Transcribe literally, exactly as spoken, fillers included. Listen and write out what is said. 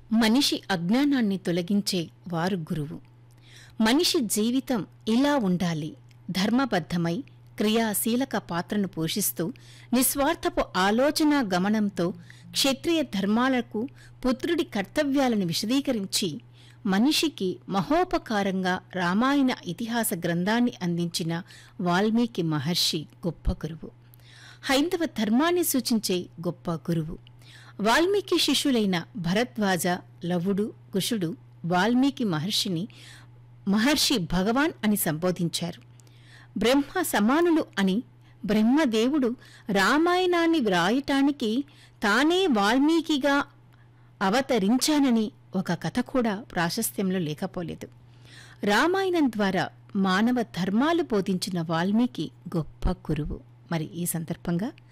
మనిషి అజ్ఞానాన్ని తొలగించే వారు గురువు. మనిషి జీవితం ఇలా ఉండాలి, ధర్మబద్ధమై క్రియాశీలక పాత్రను పోషిస్తూ నిస్వార్థపు ఆలోచనా గమనంతో క్షత్రియ ధర్మాలకు పుత్రుడి కర్తవ్యాలను విశదీకరించి మనిషికి మహోపకారంగా రామాయణ ఇతిహాస గ్రంథాన్ని అందించిన వాల్మీకి మహర్షి గొప్ప గురువు. హైందవ ధర్మాన్ని సూచించే గొప్ప గురువు. వాల్మీకి శిష్యులైన భరద్వాజ, లవుడు, కుశుడు వాల్మీకి మహర్షిని మహర్షి భగవాన్ అని సంబోధించారు. బ్రహ్మ సమానులు అని బ్రహ్మదేవుడు రామాయణాన్ని వ్రాయటానికి తానే వాల్మీకిగా అవతరించానని ఒక కథ కూడా ప్రాశస్త్యంలో లేకపోలేదు. రామాయణం ద్వారా మానవ ధర్మాలు బోధించిన వాల్మీకి గొప్ప గురువు. మరి ఈ సందర్భంగా